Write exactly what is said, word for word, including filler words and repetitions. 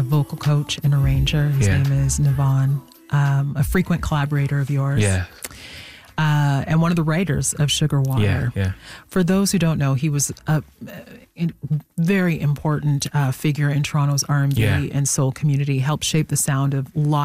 vocal coach and arranger. His Yeah. name is Navon, um, a frequent collaborator of yours. Yeah. Uh, and one of the writers of Sugar Water. Yeah, yeah. For those who don't know, he was a, a very important uh, figure in Toronto's R and B Yeah. and soul community, helped shape the sound of lots